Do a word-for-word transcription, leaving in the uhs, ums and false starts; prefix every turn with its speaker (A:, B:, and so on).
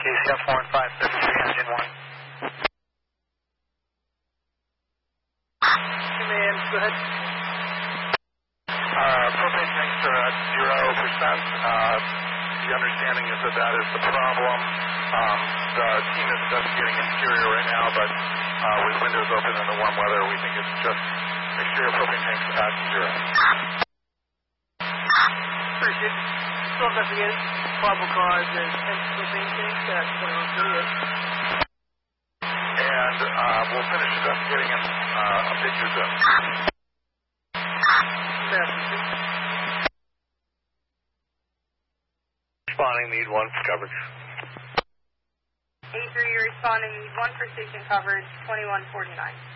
A: K C F four and five thirty-three, engine one.
B: Command, go ahead.
C: Uh, propane tanks are at zero percent. Uh, the understanding is that that is the problem. Um, the team is investigating interior right now, but uh, with windows open in the warm weather, we think it's just exterior propane tanks at zero.
B: Appreciate it. Still investigating probable cause and propane tanks at twenty-one forty-eight.
C: And uh, we'll finish investigating and uh, update you soon.
A: Responding, need one for coverage.
D: A three, you're responding, need one for station coverage, twenty-one forty-nine.